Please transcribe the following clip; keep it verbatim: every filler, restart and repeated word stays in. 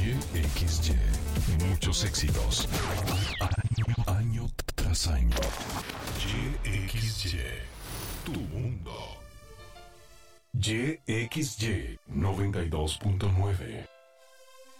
Y X Y. Muchos éxitos. Año, año tras año. Y X Y. Tu mundo. Y X Y noventa y dos punto nueve.